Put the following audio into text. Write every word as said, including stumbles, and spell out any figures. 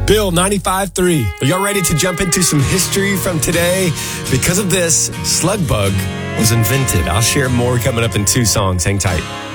Bill ninety-five three. Are y'all ready to jump into some history from today? Because of this, Slug Bug was invented. I'll share more coming up in two songs. Hang tight.